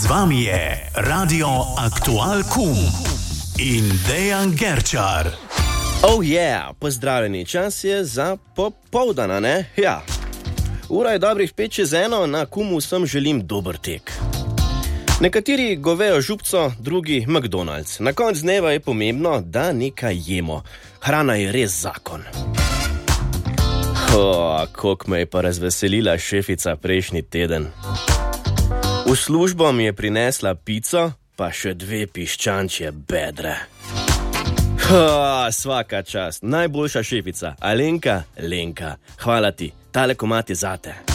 Z vami je Radio Aktual Kum in Dejan Gerčar. Oh yeah, pozdravljeni, čas je za popoldana, ne? Ja. Ura je dobrih 5:01, na Kumu vsem želim dober tek. Nekateri govejo župco, drugi McDonald's. Na koncu dneva je pomembno, da nekaj jemo. Hrana je res zakon. Koliko me je pa razveselila šefica prejšnji teden. V službo mi je prinesla pico, pa še 2 piščančje bedre. Svaka čast, najboljša šefica, Alenka, Lenka. Hvala ti, tale komad je zate.